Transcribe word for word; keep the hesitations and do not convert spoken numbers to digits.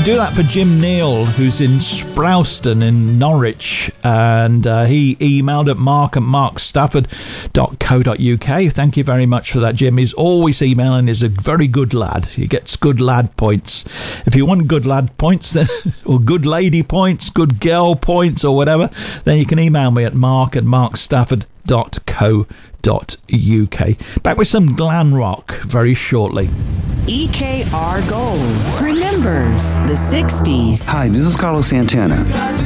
do that for Jim Neal, who's in Sprouston in Norwich, and uh, he emailed at mark at mark stafford dot co dot uk. Thank you very much for that, Jim. He's always emailing. He's a very good lad. He gets good lad points. If you want good lad points, then, or good lady points, good girl points, or whatever, then you can email me at mark at mark stafford dot co dot uk. Back with some glam rock very shortly. E K R Gold remembers the sixties. Hi, this is Carlos Santana.